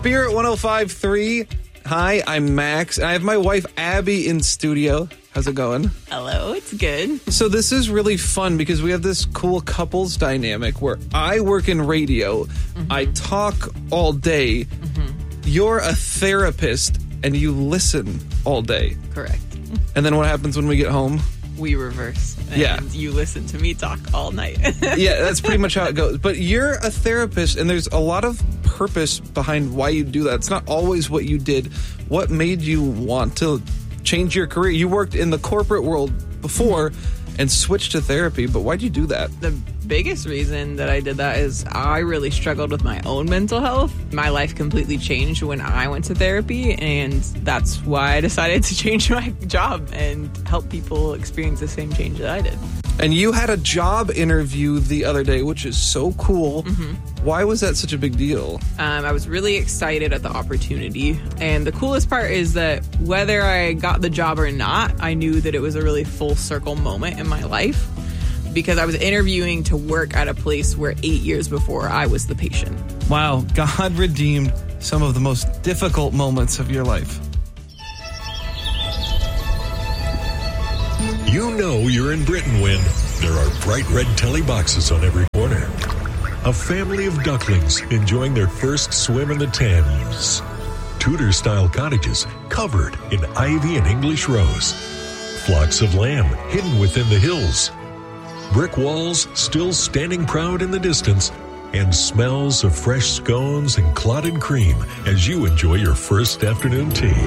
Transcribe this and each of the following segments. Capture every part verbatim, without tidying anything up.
Spirit one oh five point three. Hi, I'm Max. I have my wife, Abby, in studio. How's it going? Hello, it's good. So this is really fun because we have this cool couples dynamic where I work in radio. Mm-hmm. I talk all day. Mm-hmm. You're a therapist and you listen all day. Correct. And then what happens when we get home? We reverse. And yeah. you listen to me talk all night. Yeah, that's pretty much how it goes. But you're a therapist, and there's a lot of purpose behind why you do that. It's not always what you did. What made you want to change your career? You worked in the corporate world before and switched to therapy, but why'd you do that? The biggest reason that I did that is I really struggled with my own mental health. My life completely changed when I went to therapy, and that's why I decided to change my job and help people experience the same change that I did. And you had a job interview the other day, which is so cool. Mm-hmm. Why was that such a big deal? Um, I was really excited at the opportunity. And the coolest part is that whether I got the job or not, I knew that it was a really full circle moment in my life because I was interviewing to work at a place where eight years before I was the patient. Wow, God redeemed some of the most difficult moments of your life. You know you're in Britain when there are bright red telly boxes on every corner. A family of ducklings enjoying their first swim in the Thames. Tudor-style cottages covered in ivy and English rose. Flocks of lamb hidden within the hills. Brick walls still standing proud in the distance. And smells of fresh scones and clotted cream as you enjoy your first afternoon tea.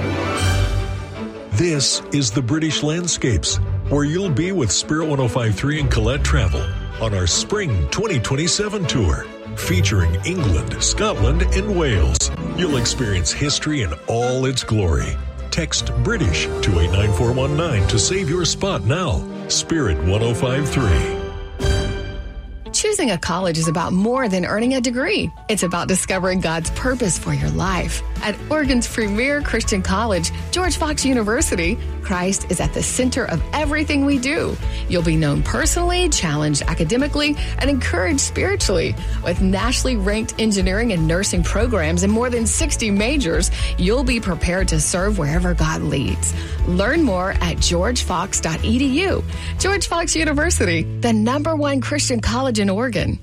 This is the British Landscapes, where you'll be with Spirit one oh five point three and Colette Travel on our Spring twenty twenty-seven tour, featuring England, Scotland, and Wales. You'll experience history in all its glory. Text British to eight nine four one nine to save your spot now. Spirit one oh five point three. Choosing a college is about more than earning a degree. It's about discovering God's purpose for your life. At Oregon's premier Christian college, George Fox University, Christ is at the center of everything we do. You'll be known personally, challenged academically, and encouraged spiritually. With nationally ranked engineering and nursing programs in more than sixty majors, you'll be prepared to serve wherever God leads. Learn more at george fox dot e d u. George Fox University, the number one Christian college in Oregon.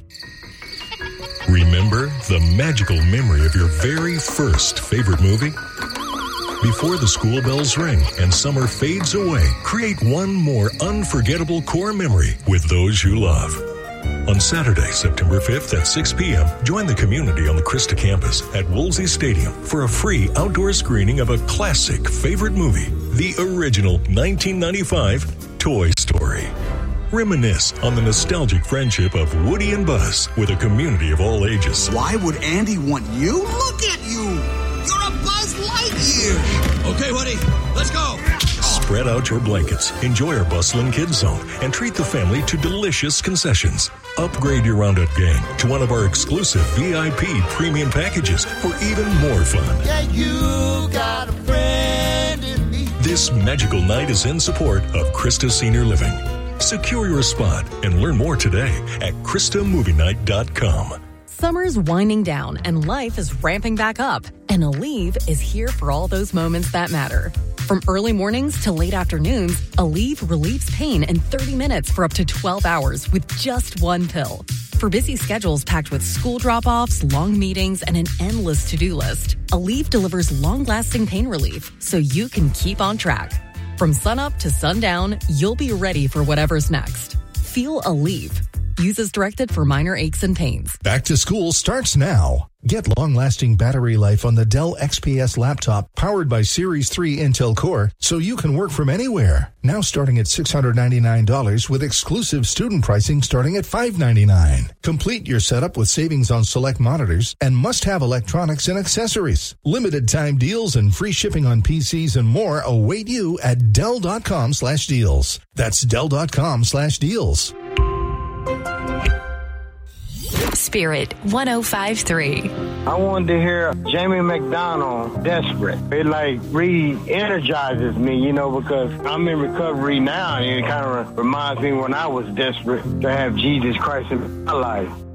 Remember the magical memory of your very first favorite movie? Before the school bells ring and summer fades away, create one more unforgettable core memory with those you love. On Saturday, September fifth at six p.m., join the community on the Krista campus at Woolsey Stadium for a free outdoor screening of a classic favorite movie, the original nineteen ninety-five Toy Story. Reminisce on the nostalgic friendship of Woody and Buzz with a community of all ages. Why would Andy want you? Look at you! You're a Buzz Lightyear! Okay, Woody, let's go! Spread out your blankets, enjoy our bustling kids zone, and treat the family to delicious concessions. Upgrade your Roundup gang to one of our exclusive V I P premium packages for even more fun. Yeah, you got a friend in me. This magical night is in support of Krista Senior Living. Secure your spot and learn more today at krista movie night dot com. Summer's winding down and life is ramping back up. And Aleve is here for all those moments that matter. From early mornings to late afternoons, Aleve relieves pain in thirty minutes for up to twelve hours with just one pill. For busy schedules packed with school drop-offs, long meetings, and an endless to-do list, Aleve delivers long-lasting pain relief so you can keep on track. From sunup to sundown, you'll be ready for whatever's next. Feel Aleve. Use as directed for minor aches and pains. Back to school starts now. Get long-lasting battery life on the Dell X P S laptop powered by Series three Intel Core so you can work from anywhere. Now starting at six hundred ninety-nine dollars with exclusive student pricing starting at five hundred ninety-nine dollars. Complete your setup with savings on select monitors and must-have electronics and accessories. Limited time deals and free shipping on P Cs and more await you at Dell.com slash deals. That's Dell.com slash deals. Spirit one oh five point three. I wanted to hear Jamie McDonald, Desperate. It like re-energizes me, you know, because I'm in recovery now, and it kind of reminds me when I was desperate to have Jesus Christ in my life.